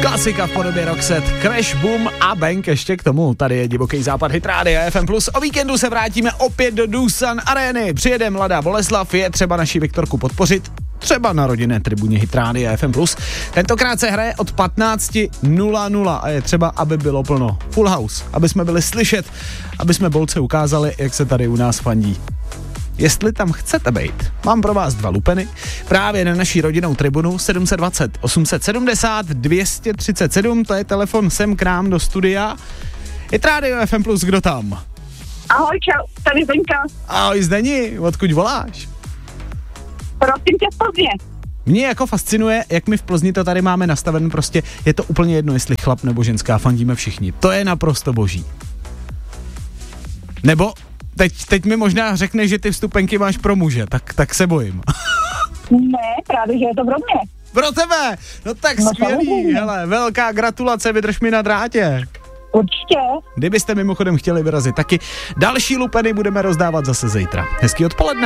Klasika v podobě Roxette, Crash, Boom a Bang ještě k tomu. Tady je Divoký západ, Hit Rádia FM+. O víkendu se vrátíme opět do Doosan Areny. Přijede Mladá Boleslav, je třeba naši Viktorku podpořit. Třeba na rodinné tribuně Hit Rádia FM+. Tentokrát se hraje od 15:00 a je třeba, aby bylo plno. Full house, aby jsme byli slyšet, aby jsme bolce ukázali, jak se tady u nás fandí. Jestli tam chcete být, mám pro vás 2 lupeny, právě na naší rodinnou tribunu 720 870 237, to je telefon sem k nám do studia. Je Rádio FM+, kdo tam? Ahoj, čau, tady Zdenka. Ahoj Zdeni, odkud voláš? Prosím tě z Plzně. Mě jako fascinuje, jak my v Plzni to tady máme nastaven, prostě je to úplně jedno, jestli chlap nebo ženská, fandíme všichni. To je naprosto boží. Nebo teď mi možná řekne, že ty vstupenky máš pro muže, tak se bojím. Ne, právě, že je to pro mě. Pro tebe! No tak skvělý, hele, velká gratulace, vydrž mi na drátě. Určitě. Kdybyste mimochodem chtěli vyrazit taky, další lupeny budeme rozdávat zase zítra. Hezký odpoledne.